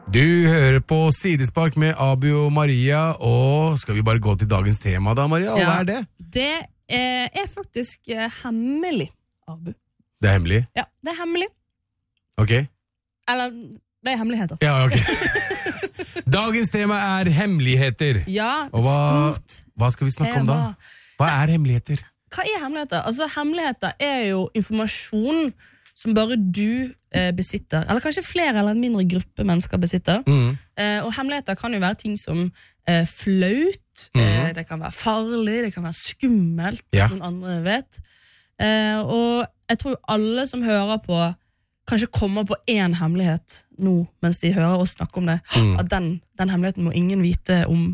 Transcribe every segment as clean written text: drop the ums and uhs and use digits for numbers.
Du hører på Sidespark med Abu og Maria, og skal vi bare gå til dagens tema da, Maria? Og hva er det? Det er faktisk hemmelig, Abu. Det er hemmelig? Ja, det er hemmelig. Ok. Eller, det er hemmeligheter. Ja, ok. Dagens tema er hemmeligheter. Ja, og stort hva skal vi snakke om da? Hva er hemmeligheter? Hva er hemmeligheter? Altså, hemmeligheter er jo informasjon som bare du besitter, eller kanskje flere eller en mindre gruppe mennesker besitter. Og hemmeligheter kan jo være ting som flaut, det kan være farlig, det kan være skummelt, noen andre vet. Og jeg tror alle som hører på kanskje kommer på en hemmelighet nå, mens de hører oss snakke om det, at den hemmeligheten må ingen vite om.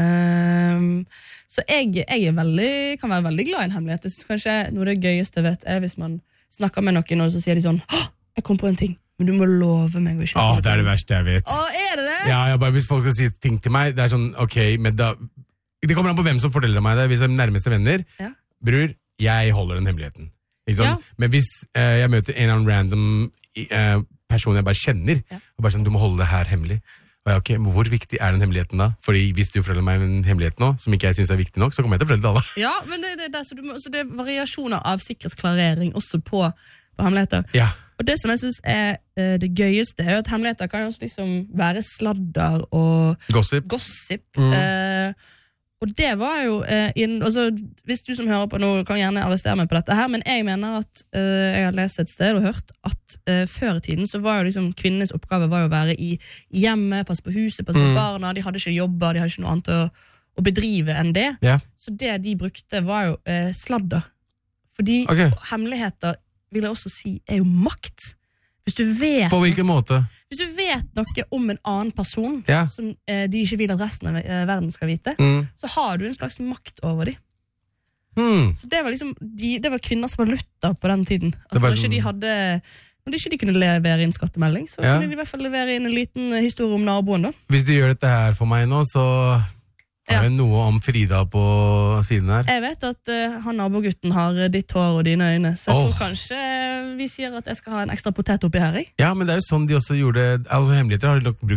Så jeg kan være veldig glad i en hemmelighet. Jeg synes kanskje noe av det gøyeste jeg vet hvis man snakker med noen og så sier de sånn, jeg kom på en ting, men du må love meg å ikke si det. Det er det verste jeg vet. Er det det? Ja, bare hvis folk skal si ting til meg, det er sånn, ok, men da, det kommer an på hvem som forteller meg det. Hvis jeg er nærmeste venner, bror, jeg holder den hemmeligheten. Ikke sant? Men hvis jeg møter en eller annen random person jeg bare kjenner, og bare sånn, du må holde det her hemmelig. Og ok, hvor viktig er den hemmeligheten da? Fordi hvis du forteller meg en hemmelighet nå, som ikke jeg synes er viktig nok, så kommer jeg til å fortelle det alle. Ja, men så det er variasjoner av sikkerhetsklarering også på hemmeligheter. Ja. Og det som jeg synes er det gøyeste, er jo at hemmeligheter kan jo også liksom være sladder og gossip. Og det var jo, altså, hvis du som hører på nå kan gjerne arrestere meg på dette her, men jeg mener at jeg har lest et sted og hørt at før i tiden så var jo liksom kvinnenes oppgave var jo å være i hjemmet, passe på huset, passe på barna, de hadde ikke jobber, de hadde ikke noe annet å bedrive enn det. Så det de brukte var jo sladder. Fordi hemmeligheter, vil jeg også si, er jo makt. Hvis du vet på hvilken måte? Hvis du vet noe om en annen person som de ikke vil at resten av verden skal vite, så har du en slags makt over dem. Så det var liksom det var kvinners valuta på den tiden. At kanskje de hadde, når de ikke kunne levere inn skattemelding, så kunne de i hvert fall levere inn en liten historie om naboen da. Hvis de gjør dette her for meg nå, så har jeg noe om Frida på siden her. Jeg vet at han nabogutten har ditt hår og dine øyne, så jeg tror kanskje vi sier at jeg skal ha en ekstra potet oppi her. Ja, men det er jo sånn de også gjorde, altså hemmeligheter har de nok brukt